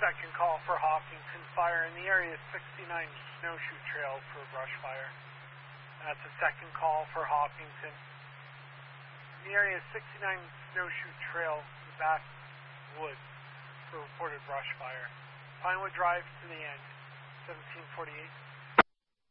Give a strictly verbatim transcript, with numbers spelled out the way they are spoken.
second call for Hawkinson. Fire in the area sixty-nine Snowshoe Trail for brush fire. That's a second call for Hawkinson. In the area sixty-nine Snowshoe Trail, the backwoods for reported brush fire. Pinewood Drive to the end, seventeen forty-eight.